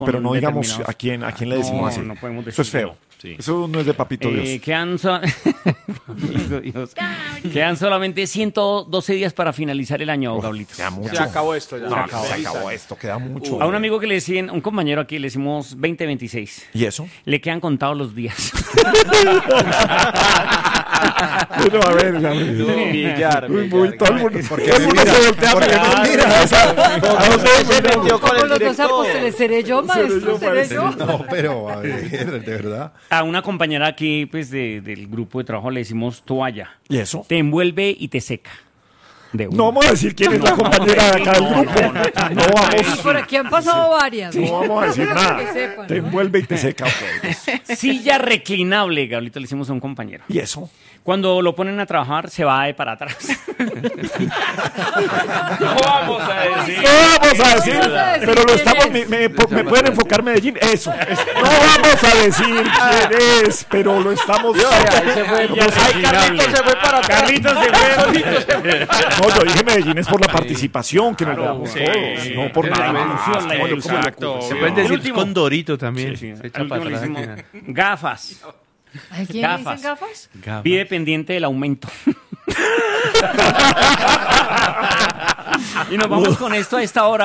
Pero no digamos determinados- a quién le decimos así. No podemos Eso es decir, feo. Sí. Eso no es de papito Dios. Quedan solamente 112 días para finalizar el año, Gaulito. Queda mucho. Se acabó esto ya. No, se acabó esto, queda mucho. A un amigo que le decían, un compañero aquí, le decimos 2026. ¿Y eso? Le quedan contados los días. Bueno, a ver, ya. Millar, Todo el mundo, Porque todo el mundo se voltea porque porque me mira. ¿a dónde se metió con Como el los dos director. apóstoles, ¿seré yo, maestro? ¿Seré yo? No, pero a ver, de verdad. A una compañera aquí, pues, del grupo de trabajo le decimos toalla. ¿Y eso? Te envuelve y te seca. De una. No vamos a decir quién es la compañera de acá del grupo. No Y vamos. por aquí han pasado varias. No vamos a decir Que nada. sepan. Te envuelve y te seca. Ok. Silla reclinable, Gaulito, le decimos a un compañero. ¿Y eso? Cuando lo ponen a trabajar, se va de para atrás. No vamos a decir. No vamos a decir, vamos a decir pero lo quién estamos. es. ¿Me pueden enfocar Medellín? Eso. No vamos a decir quién es, pero lo estamos. Ahí se fue. Ay, Carlitos se fue para atrás. Carlitos se fue. No, yo dije Medellín es por la participación, que nos veamos sí, todos, sí. no por La nada ilusión, más. la Coño, ilusión. ¿cómo le Exacto. ocurre? Se pueden El decir último. con Dorito también. Sí, Se al echa último para le atrás decimos al final. gafas. ¿A quién le Gafas. dicen gafas? Gafas. Vive pendiente del aumento. Y nos vamos con esto a esta hora.